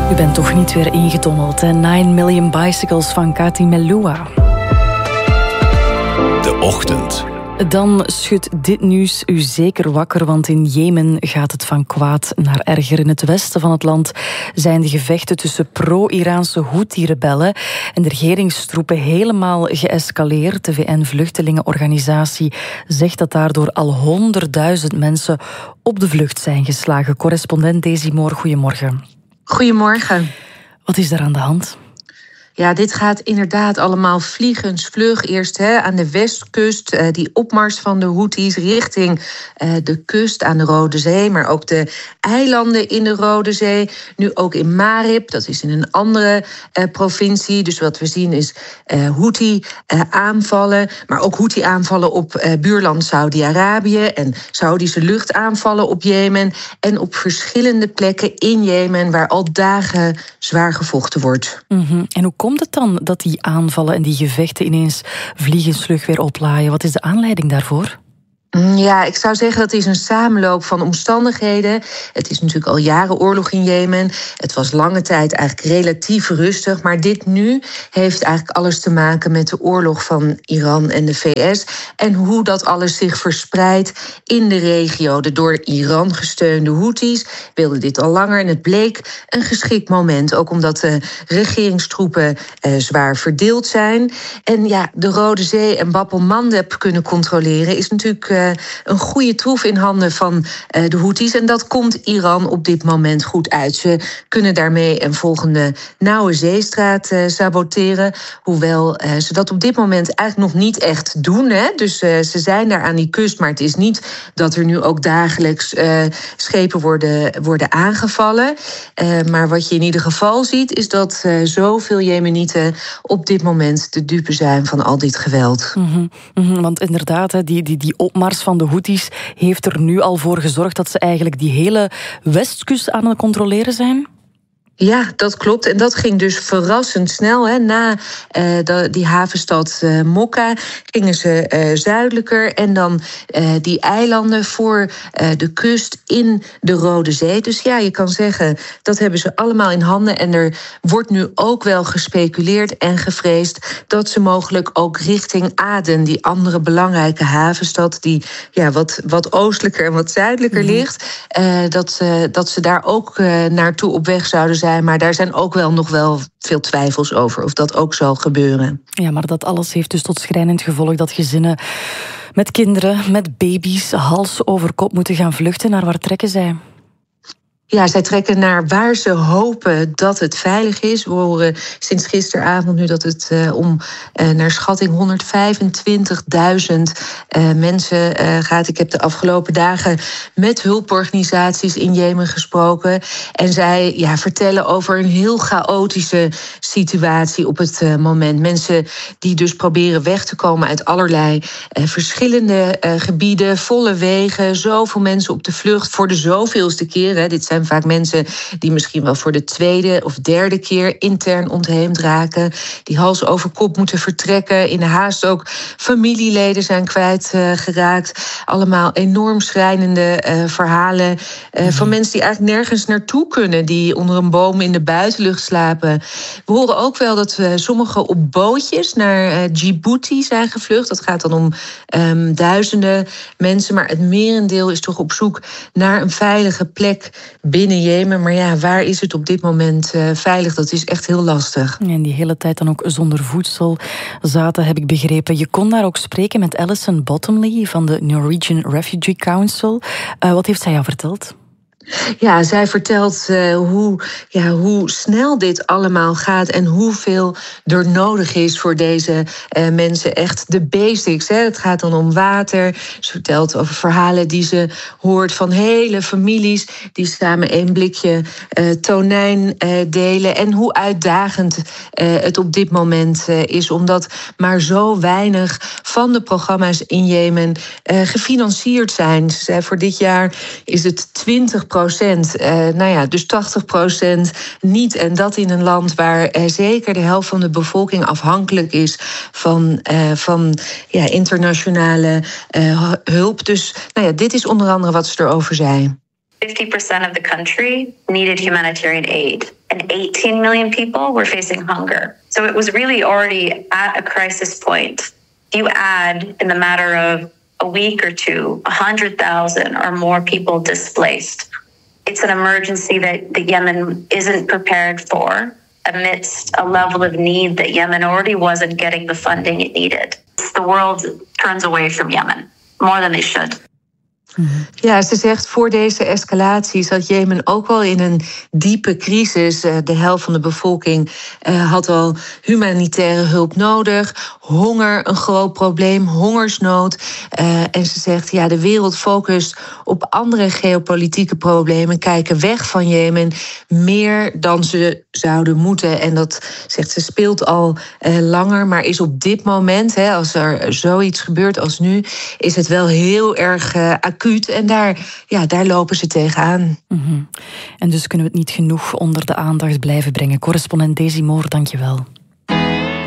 U bent toch niet weer ingedommeld, hè? 9 Million Bicycles van Kati Melua. De ochtend. Dan schudt dit nieuws u zeker wakker, want in Jemen gaat het van kwaad naar erger. In het westen van het land zijn de gevechten tussen pro-Iraanse Houthi-rebellen en de regeringstroepen helemaal geëscaleerd. De VN-vluchtelingenorganisatie zegt dat daardoor al 100.000 mensen op de vlucht zijn geslagen. Correspondent Daisy Moore, goedemorgen. Goedemorgen. Wat is er aan de hand? Ja, dit gaat inderdaad allemaal vliegensvlug. Eerst aan de westkust, die opmars van de Houthis richting de kust aan de Rode Zee, maar ook de eilanden in de Rode Zee. Nu ook in Marib, dat is in een andere provincie. Dus wat we zien is Houthi-aanvallen, maar ook Houthi-aanvallen op buurland Saudi-Arabië en Saudische luchtaanvallen op Jemen en op verschillende plekken in Jemen waar al dagen zwaar gevochten wordt. Mm-hmm. En hoe komt het dan dat die aanvallen en die gevechten ineens vliegensvlug weer oplaaien? Wat is de aanleiding daarvoor? Ja, ik zou zeggen dat is een samenloop van omstandigheden. Het is natuurlijk al jaren oorlog in Jemen. Het was lange tijd eigenlijk relatief rustig. Maar dit nu heeft eigenlijk alles te maken met de oorlog van Iran en de VS. En hoe dat alles zich verspreidt in de regio. De door Iran gesteunde Houthis wilden dit al langer. En het bleek een geschikt moment. Ook omdat de regeringstroepen zwaar verdeeld zijn. En ja, de Rode Zee en Bab el-Mandeb kunnen controleren is natuurlijk een goede troef in handen van de Houthis. En dat komt Iran op dit moment goed uit. Ze kunnen daarmee een volgende nauwe zeestraat saboteren. Hoewel ze dat op dit moment eigenlijk nog niet echt doen. Hè? Dus ze zijn daar aan die kust. Maar het is niet dat er nu ook dagelijks schepen worden aangevallen. Maar wat je in ieder geval ziet is dat zoveel Jemenieten op dit moment de dupe zijn van al dit geweld. Mm-hmm. Mm-hmm, want inderdaad, die opmars van de Houthis heeft er nu al voor gezorgd dat ze eigenlijk die hele westkust aan het controleren zijn? Ja, dat klopt. En dat ging dus verrassend snel. Hè. Na die havenstad Mokka gingen ze zuidelijker. En dan die eilanden voor de kust in de Rode Zee. Dus ja, je kan zeggen, dat hebben ze allemaal in handen. En er wordt nu ook wel gespeculeerd en gevreesd dat ze mogelijk ook richting Aden, die andere belangrijke havenstad, die ja, wat oostelijker en wat zuidelijker ligt, dat ze daar ook naartoe op weg zouden zijn. Maar daar zijn ook nog wel veel twijfels over of dat ook zal gebeuren. Ja, maar dat alles heeft dus tot schrijnend gevolg dat gezinnen met kinderen, met baby's, hals over kop moeten gaan vluchten. Naar waar trekken zij? Ja, zij trekken naar waar ze hopen dat het veilig is. We horen sinds gisteravond nu dat het naar schatting 125.000 mensen gaat. Ik heb de afgelopen dagen met hulporganisaties in Jemen gesproken. En zij vertellen over een heel chaotische situatie op het moment. Mensen die dus proberen weg te komen uit allerlei verschillende gebieden, volle wegen, zoveel mensen op de vlucht voor de zoveelste keer. Hè. Dit zijn vaak mensen die misschien wel voor de tweede of derde keer intern ontheemd raken, die hals over kop moeten vertrekken. In de haast ook familieleden zijn kwijtgeraakt. Allemaal enorm schrijnende verhalen van mensen die eigenlijk nergens naartoe kunnen, die onder een boom in de buitenlucht slapen. We horen ook wel dat sommigen op bootjes naar Djibouti zijn gevlucht. Dat gaat dan om duizenden mensen, maar het merendeel is toch op zoek naar een veilige plek binnen Jemen. Maar ja, waar is het op dit moment veilig? Dat is echt heel lastig. En die hele tijd dan ook zonder voedsel zaten, heb ik begrepen. Je kon daar ook spreken met Alison Bottomley van de Norwegian Refugee Council. Wat heeft zij jou verteld? Ja, zij vertelt hoe snel dit allemaal gaat en hoeveel er nodig is voor deze mensen. Echt de basics. Hè. Het gaat dan om water. Ze vertelt over verhalen die ze hoort van hele families die samen één blikje tonijn delen. En hoe uitdagend het op dit moment is, omdat maar zo weinig van de programma's in Jemen gefinancierd zijn. Ze zei, voor dit jaar is het 20%. Dus 80% niet. En dat in een land waar zeker de helft van de bevolking afhankelijk is van internationale hulp. Dus dit is onder andere wat ze erover zei. 50% of the country needed humanitarian aid. and 18 million people were facing hunger. So it was really already at a crisis point. You add, in the matter of a week or two, 100,000 or more people displaced. It's an emergency that Yemen isn't prepared for amidst a level of need that Yemen already wasn't getting the funding it needed. The world turns away from Yemen, more than they should. Ja, ze zegt voor deze escalatie zat Jemen ook al in een diepe crisis. De helft van de bevolking had al humanitaire hulp nodig. Honger, een groot probleem, hongersnood. En ze zegt, ja, de wereld focust op andere geopolitieke problemen, kijken weg van Jemen, meer dan ze zouden moeten. En dat, zegt ze, speelt al langer, maar is op dit moment, als er zoiets gebeurt als nu, is het wel heel erg acuut. En daar lopen ze tegenaan. En dus kunnen we het niet genoeg onder de aandacht blijven brengen. Correspondent Daisy Moore, dank je wel.